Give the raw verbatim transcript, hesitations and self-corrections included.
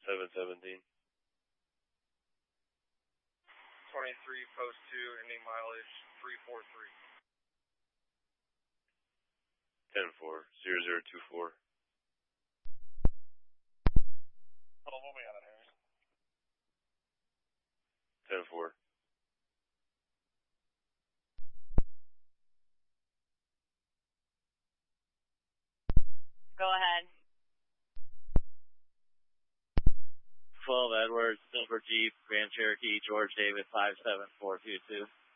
seven seventeen. twenty-three, post two, ending mileage three four three. ten four, zero zero two four. Hold on, what we got on Harris? ten four. Go ahead. twelve Edwards, Silver Jeep, Grand Cherokee, George David five seven four two two.